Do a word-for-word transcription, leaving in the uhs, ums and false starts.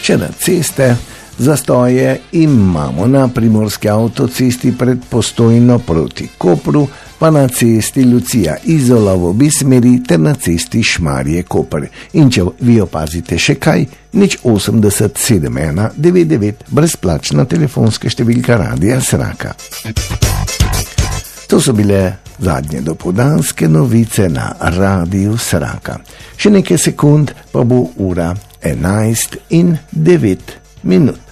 Še na ceste zastoje imamo na primorski avtocesti pred Postojno proti Kopru, pa na cesti Lucija Izola v obi smeri ter na cesti Šmarje Koper. In če vi opazite še kaj, nič osemdeset sedem ena devet devet, brezplačna telefonska številka Radia Sraka. To so bile zadnje dopoldanske novice na Radiu Sraka. Še nekaj sekund pa bo ura enajst in devet minut.